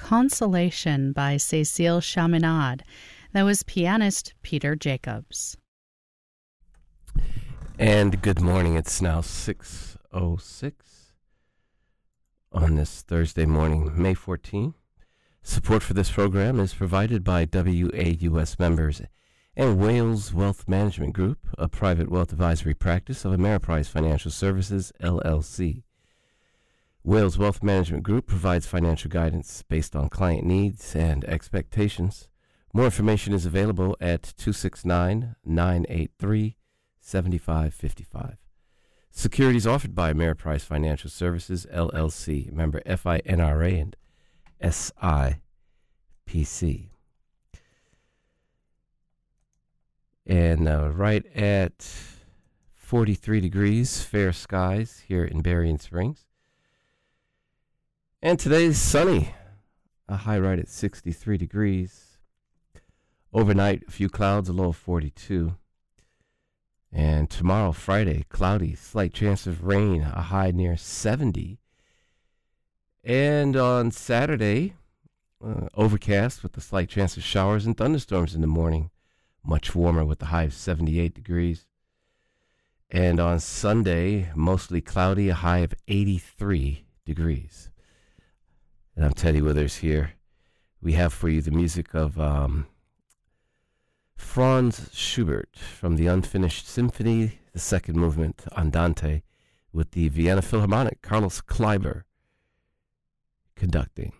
Consolation by Cécile Chaminade. That was pianist Peter Jacobs. And good morning. It's now 6:06 on this Thursday morning, May 14. Support for this program is provided by WAUS members and Wales Wealth Management Group, a private wealth advisory practice of Ameriprise Financial Services, LLC. Wales Wealth Management Group provides financial guidance based on client needs and expectations. More information is available at 269-983-7555. Securities offered by Ameriprise Financial Services, LLC, member FINRA and SIPC. And right at 43 degrees, fair skies here in Berrien Springs. And today's sunny, a high right at 63 degrees. Overnight, a few clouds, a low of 42. And tomorrow, Friday, cloudy, slight chance of rain, a high near 70. And on Saturday, overcast with a slight chance of showers and thunderstorms in the morning. Much warmer with a high of 78 degrees. And on Sunday, mostly cloudy, a high of 83 degrees. And I'm Teddy Withers here. We have for you the music of Franz Schubert from the Unfinished Symphony, the second movement, Andante, with the Vienna Philharmonic, Carlos Kleiber, conducting.